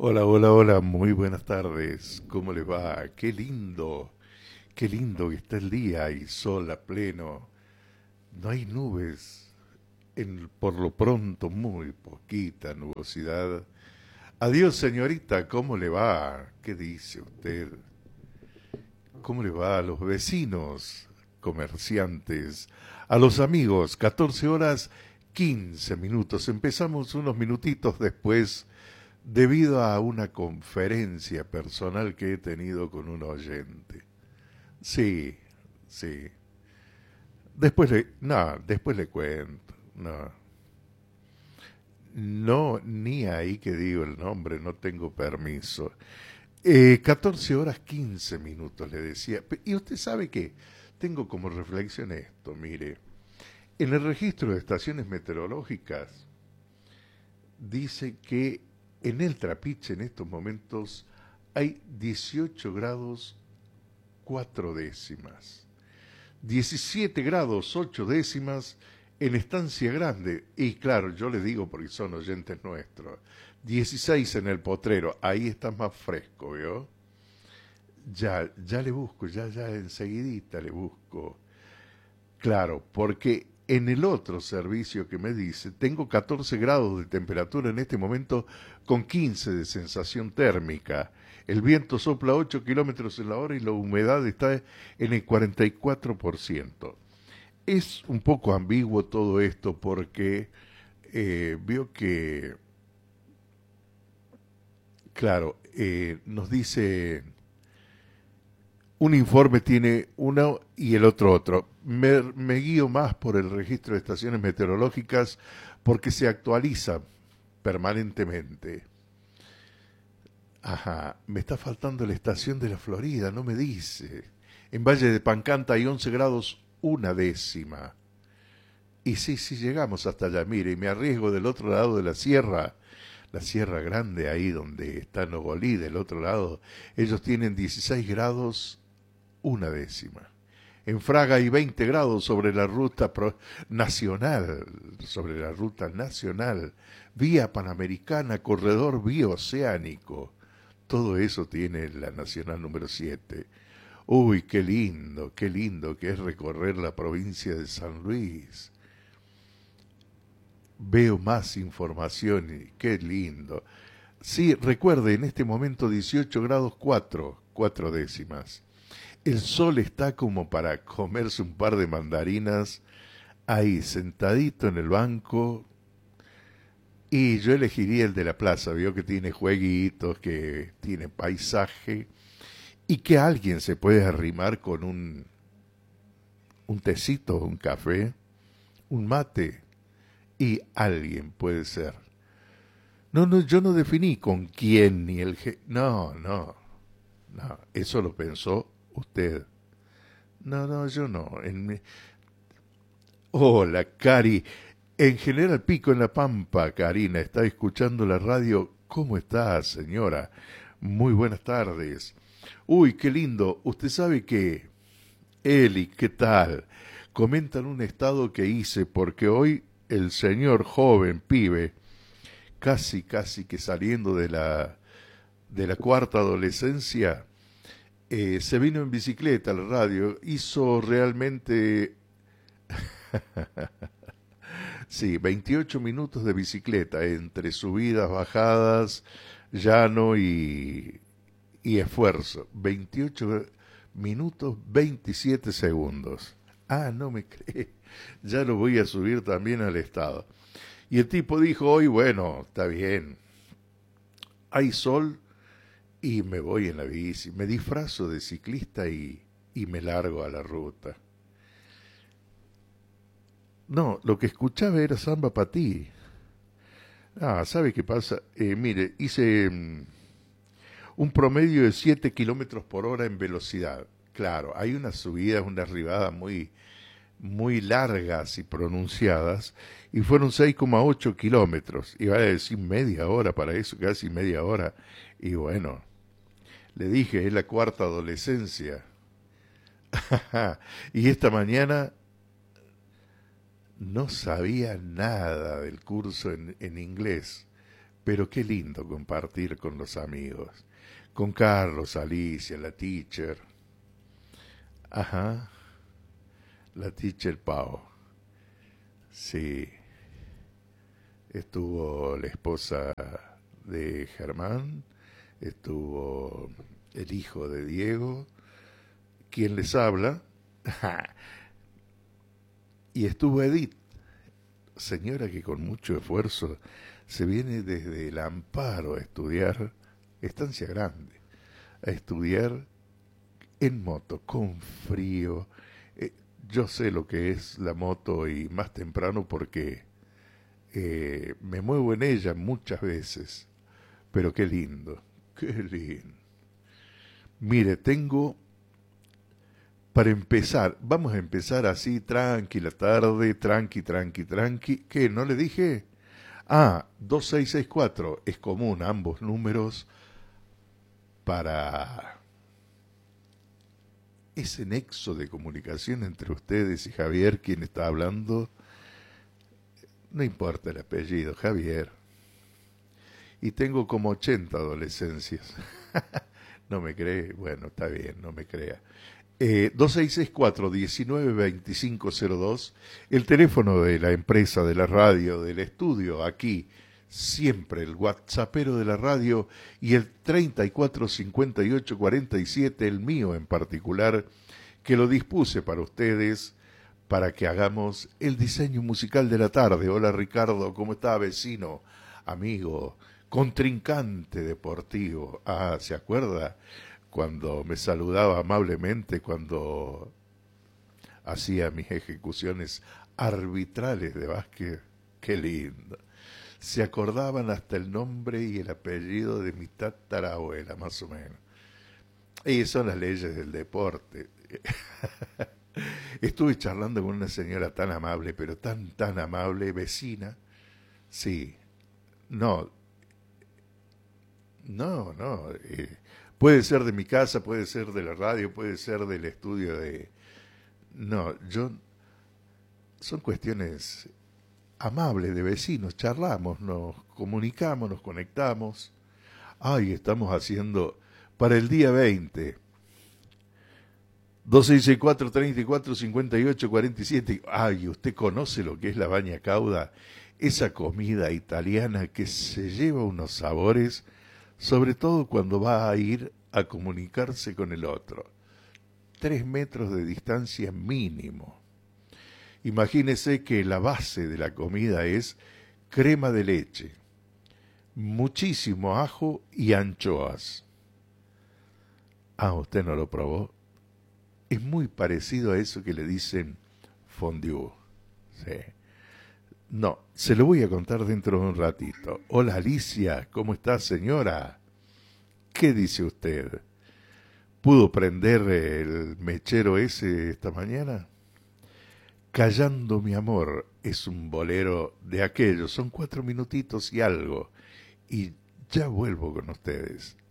Hola, hola, hola, muy buenas tardes. ¿Cómo le va? Qué lindo que está el día y sol a pleno. No hay nubes, por lo pronto muy poquita nubosidad. Adiós, señorita, ¿cómo le va? ¿Qué dice usted? ¿Cómo le va a los vecinos, comerciantes, a los amigos? 14 horas 15 minutos. Empezamos unos minutitos después debido a una conferencia personal que he tenido con un oyente. Sí, sí. Después le cuento. No, no, ni ahí que digo el nombre, no tengo permiso. 14 horas 15 minutos, le decía. Y usted sabe que tengo como reflexión esto, mire. En el registro de estaciones meteorológicas dice que en el Trapiche en estos momentos hay 18 grados 4 décimas, 17 grados 8 décimas en Estancia Grande, y claro, yo le digo porque son oyentes nuestros, 16 en el Potrero, ahí está más fresco, ¿vio? Ya le busco, ya enseguidita le busco. Claro, porque en el otro servicio que me dice, tengo 14 grados de temperatura en este momento con 15 de sensación térmica. El viento sopla 8 kilómetros en la hora y la humedad está en el 44%. Es un poco ambiguo todo esto porque veo que, claro, nos dice un informe tiene uno y el otro otro. Me guío más por el registro de estaciones meteorológicas porque se actualiza permanentemente. Ajá, me está faltando la estación de la Florida, no me dice. En Valle de Pancanta hay 11 grados una décima. Y sí, sí llegamos hasta allá, mire, y me arriesgo del otro lado de la Sierra Grande, ahí donde está Nogolí, del otro lado, ellos tienen 16 grados una décima. En Fraga hay 20 grados sobre la ruta nacional, vía panamericana, corredor bioceánico. Todo eso tiene la Nacional número 7. Uy, qué lindo que es recorrer la provincia de San Luis. Veo más información y qué lindo. Sí, recuerde, en este momento 18 grados 4 décimas. El sol está como para comerse un par de mandarinas ahí sentadito en el banco, y yo elegiría el de la plaza, vio que tiene jueguitos, que tiene paisaje y que alguien se puede arrimar con un tecito, un café, un mate, y alguien puede ser. No, no, yo no definí con quién ni no, no, no, eso lo pensó usted. No, no, yo no. Hola, Cari. En General Pico, en La Pampa, Karina, está escuchando la radio. ¿Cómo está, señora? Muy buenas tardes. Uy, qué lindo. Usted sabe que, Eli, ¿qué tal? Comentan un estado que hice porque hoy el señor joven, pibe, casi que saliendo de la cuarta adolescencia, se vino en bicicleta a la radio. Hizo realmente sí, 28 minutos de bicicleta entre subidas, bajadas, llano y esfuerzo. 28 minutos 27 segundos. Ah, no me cree. Ya lo voy a subir también al estado. Y el tipo dijo hoy, bueno, está bien, hay sol y me voy en la bici. Me disfrazo de ciclista y me largo a la ruta. No, lo que escuchaba era samba para ti. Ah, ¿sabe qué pasa? Mire, hice un promedio de 7 kilómetros por hora en velocidad. Claro, hay unas subidas, unas ribadas muy largas y pronunciadas, y fueron 6,8 kilómetros. Iba a decir media hora para eso, casi media hora. Y bueno, le dije, es la cuarta adolescencia. Y esta mañana no sabía nada del curso en inglés, pero qué lindo compartir con los amigos. Con Carlos, Alicia, la teacher. Ajá, la teacher Pau. Sí, estuvo la esposa de Germán, estuvo el hijo de Diego, quien les habla, y estuvo Edith, señora que con mucho esfuerzo se viene desde el Amparo a estudiar, Estancia Grande, a estudiar en moto, con frío. Yo sé lo que es la moto y más temprano porque me muevo en ella muchas veces, pero qué lindo, qué lindo. Mire, tengo, para empezar, vamos a empezar así, tranqui la tarde, tranqui, tranqui, tranqui. ¿Qué? ¿No le dije? Ah, 2664 es común ambos números para ese nexo de comunicación entre ustedes y Javier, quien está hablando. No importa el apellido, Javier. Y tengo como 80 adolescencias. ¿No me cree? Bueno, está bien, no me crea. 2664-192502, el teléfono de la empresa, de la radio, del estudio, aquí, siempre el WhatsAppero de la radio, y el 345847, el mío en particular, que lo dispuse para ustedes, para que hagamos el diseño musical de la tarde. Hola Ricardo, ¿cómo está, vecino, amigo, contrincante deportivo? Ah, ¿se acuerda? Cuando me saludaba amablemente, cuando hacía mis ejecuciones arbitrales de básquet. Qué lindo. Se acordaban hasta el nombre y el apellido de mi tatarabuela, más o menos. Y son las leyes del deporte. Estuve charlando con una señora tan amable, pero tan amable, vecina. Sí, no, no. Puede ser de mi casa, puede ser de la radio, puede ser del estudio de... No, son cuestiones amables de vecinos, charlamos, nos comunicamos, nos conectamos. Ay, estamos haciendo para el día 20. 264-34-58-47. Ay, ¿usted conoce lo que es la baña cauda? Esa comida italiana que se lleva unos sabores, sobre todo cuando va a ir a comunicarse con el otro. 3 metros de distancia mínimo. Imagínese que la base de la comida es crema de leche, muchísimo ajo y anchoas. Ah, ¿usted no lo probó? Es muy parecido a eso que le dicen fondue. Sí. No, se lo voy a contar dentro de un ratito. Hola Alicia, ¿cómo está, señora? ¿Qué dice usted? ¿Pudo prender el mechero ese esta mañana? Callando mi amor es un bolero de aquellos. Son 4 minutitos y algo. Y ya vuelvo con ustedes.